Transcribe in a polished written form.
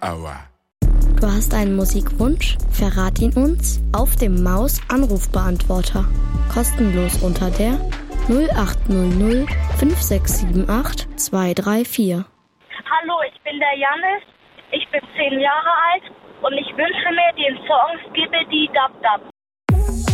Hour. Du hast einen Musikwunsch? Verrat ihn uns auf dem Maus-Anrufbeantworter. Kostenlos unter der 0800 5678 234. Hallo, ich bin der Jannis. Ich bin 10 Jahre alt und ich wünsche mir den Song Skibbidi Dab Dab.